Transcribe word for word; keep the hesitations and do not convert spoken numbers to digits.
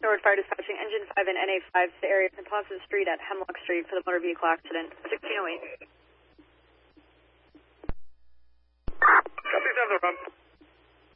Norwood Fire Dispatching, Engine five and N A five to the area of Ponson Street at Hemlock Street for the motor vehicle accident. sixteen oh eight. Copy, seven,